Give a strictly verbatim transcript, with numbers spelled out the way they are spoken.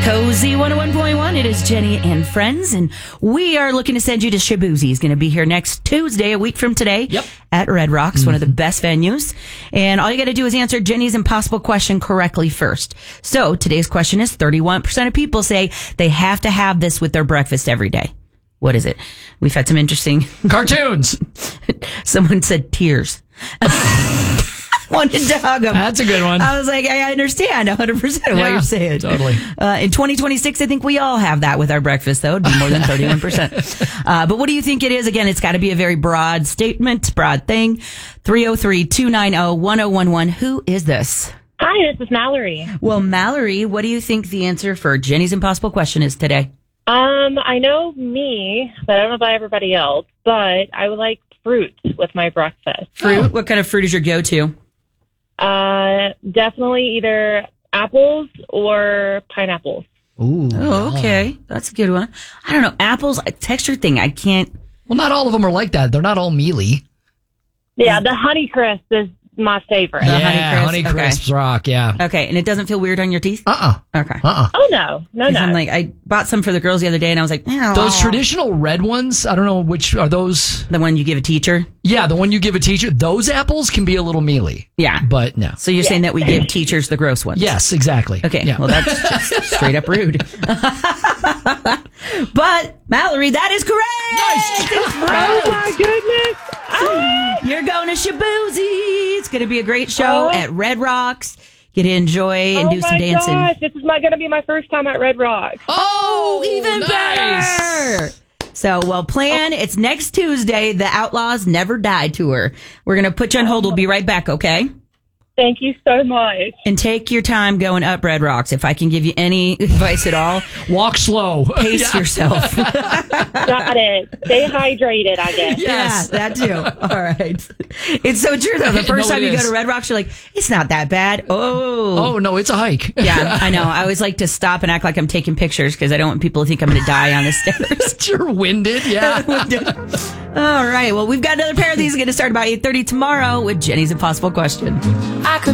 Cozy one oh one point one. It is Jenny and Friends, and we are looking to send you to Shaboozey. He's going to be here next Tuesday, a week from today, yep. at Red Rocks, mm-hmm. one of the best venues. And all you got to do is answer Jenny's impossible question correctly first. So today's question is thirty-one percent of people say they have to have this with their breakfast every day. What is it? We've had some interesting cartoons. Someone said tears. Wanted to hug him. That's a good one. I was like, I understand one hundred percent yeah, what you're saying. Totally. Uh, in twenty twenty-six, I think we all have that with our breakfast, though. It'd be more than thirty-one percent. Uh, but what do you think it is? Again, it's got to be a very broad statement, broad thing. three oh three, two nine oh, one oh one one. Who is this? Hi, this is Mallory. Well, Mallory, what do you think the answer for Jenny's impossible question is today? Um, I know me, but I don't know about everybody else, but I would like fruit with my breakfast. Fruit? Oh. What kind of fruit is your go-to? Uh, definitely either apples or pineapples. Ooh. Oh, okay. That's a good one. I don't know. Apples, a texture thing, I can't. Well, not all of them are like that. They're not all mealy. Yeah, the Honeycrisp is my favorite. Yeah, Honey Crisp? Honeycrisps Okay. rock, yeah. Okay, and it doesn't feel weird on your teeth? Uh-uh. Okay. Uh-uh. Oh, no. No, no. I'm like, I bought some for the girls the other day, and I was like, oh. Those traditional red ones, I don't know which, are those? The one you give a teacher? Yeah, the one you give a teacher. Those apples can be a little mealy. Yeah. But no. So you're yeah. saying that we give teachers the gross ones? Yes, exactly. Okay, yeah. well, that's just straight up rude. But, Mallory, that is correct! Oh, my goodness! Ah! You're going to Shaboozey. It's going to be a great show Oh. at Red Rocks. Get to enjoy and oh do some my dancing. Gosh, this is going to be my first time at Red Rocks. Oh, even nice. better! So, well, plan. It's next Tuesday, the Outlaws Never Die Tour. We're going to put you on hold. We'll be right back, okay? Thank you so much. And take your time going up Red Rocks. If I can give you any advice at all, walk slow. Pace Yeah. yourself. Got it. Stay hydrated, I guess. Yes. Yeah, that too. All right. It's so true, though. The first No, time it you go is. to Red Rocks, you're like, it's not that bad. Oh. Oh, no, it's a hike. Yeah, I know. I always like to stop and act like I'm taking pictures because I don't want people to think I'm going to die on the stairs. You're winded, yeah. All right. Well, we've got another pair of these going to start about eight thirty tomorrow with Jenny's Impossible Question. I could